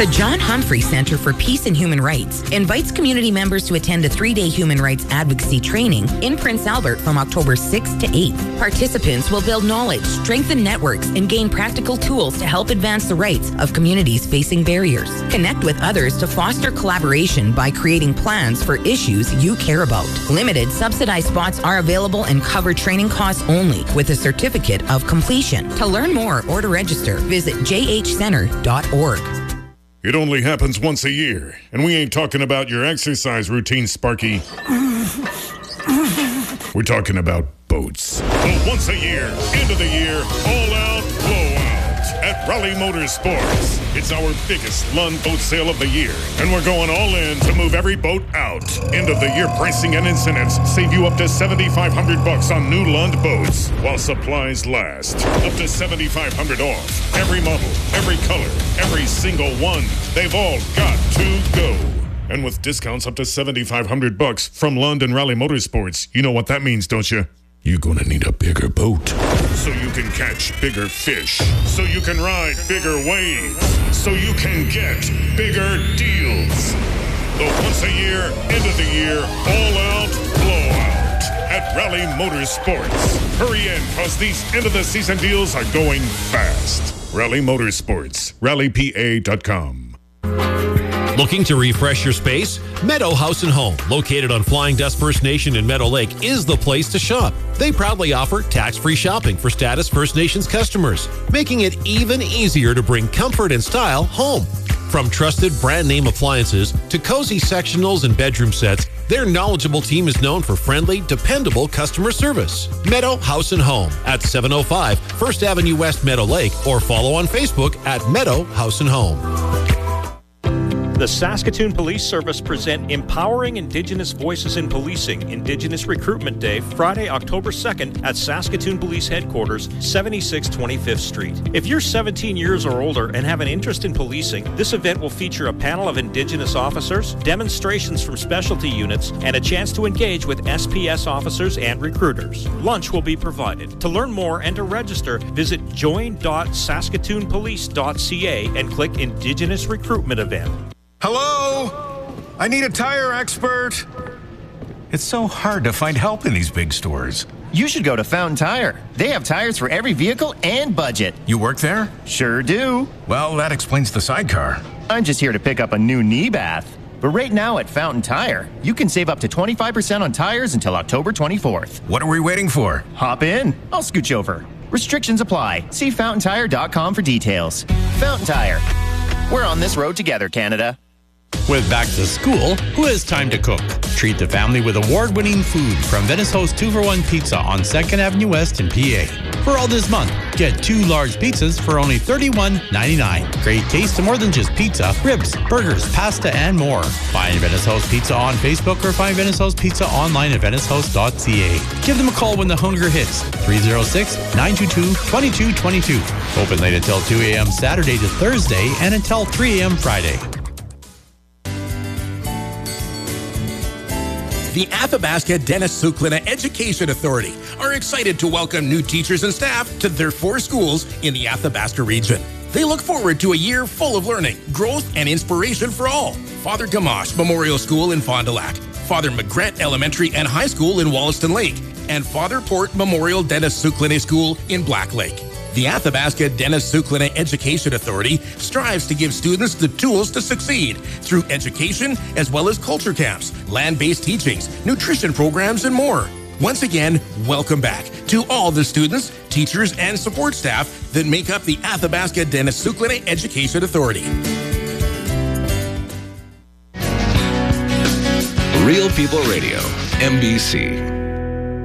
The John Humphrey Center for Peace and Human Rights invites community members to attend a 3-day human rights advocacy training in Prince Albert from October 6th to 8th. Participants will build knowledge, strengthen networks, and gain practical tools to help advance the rights of communities facing barriers. Connect with others to foster collaboration by creating plans for issues you care about. Limited subsidized spots are available and cover training costs only with a certificate of completion. To learn more or to register, visit jhcenter.org. It only happens once a year, and we ain't talking about your exercise routine, Sparky. We're talking about boats. The once a year, end of the year, all-out blowout at Raleigh Motorsports. It's our biggest Lund boat sale of the year, and we're going all in to move every boat out. End of the year pricing and incentives save you up to $7,500 on new Lund boats while supplies last. Up to $7,500 off. Every model, every color, every single one. They've all got to go. And with discounts up to $7,500 from Lund and Raleigh Motorsports, you know what that means, don't you? You're gonna need a bigger boat so you can catch bigger fish, so you can ride bigger waves, so you can get bigger deals. The once a year, end of the year, all-out blowout at Raleigh Motorsports. Hurry in, cause these end-of-the-season deals are going fast. Raleigh Motorsports, rallypa.com. Looking to refresh your space? Meadow House and Home, located on Flying Dust First Nation in Meadow Lake, is the place to shop. They proudly offer tax-free shopping for Status First Nations customers, making it even easier to bring comfort and style home. From trusted brand name appliances to cozy sectionals and bedroom sets, their knowledgeable team is known for friendly, dependable customer service. Meadow House and Home at 705 First Avenue West, Meadow Lake, or follow on Facebook at Meadow House and Home. The Saskatoon Police Service present Empowering Indigenous Voices in Policing Indigenous Recruitment Day, Friday, October 2nd at Saskatoon Police Headquarters, 76 25th Street. If you're 17 years or older and have an interest in policing, this event will feature a panel of Indigenous officers, demonstrations from specialty units, and a chance to engage with SPS officers and recruiters. Lunch will be provided. To learn more and to register, visit join.saskatoonpolice.ca and click Indigenous Recruitment Event. Hello? I need a tire expert. It's so hard to find help in these big stores. You should go to Fountain Tire. They have tires for every vehicle and budget. You work there? Sure do. Well, that explains the sidecar. I'm just here to pick up a new knee bath. But right now at Fountain Tire, you can save up to 25% on tires until October 24th. What are we waiting for? Hop in. I'll scooch over. Restrictions apply. See fountaintire.com for details. Fountain Tire. We're on this road together, Canada. With back to school, who has time to cook? Treat the family with award-winning food from Venice Host 2-for-1 Pizza on 2nd Avenue West in PA. For all this month, get 2 large pizzas for only $31.99. Great taste of more than just pizza, ribs, burgers, pasta, and more. Find Venice Host Pizza on Facebook or find Venice Host Pizza online at venicehost.ca. Give them a call when the hunger hits. 306-922-2222. Open late until 2 a.m. Saturday to Thursday and until 3 a.m. Friday. The Athabasca Dennis Suklina Education Authority are excited to welcome new teachers and staff to their 4 schools in the Athabasca region. They look forward to a year full of learning, growth, and inspiration for all. Father Gamache Memorial School in Fond du Lac, Father McGrant Elementary and High School in Wollaston Lake, and Father Port Memorial Dennis Suklina School in Black Lake. The Athabasca Dennis Suklina Education Authority strives to give students the tools to succeed through education as well as culture camps, land-based teachings, nutrition programs, and more. Once again, welcome back to all the students, teachers, and support staff that make up the Athabasca Dennis Suklina Education Authority. Real People Radio, MBC.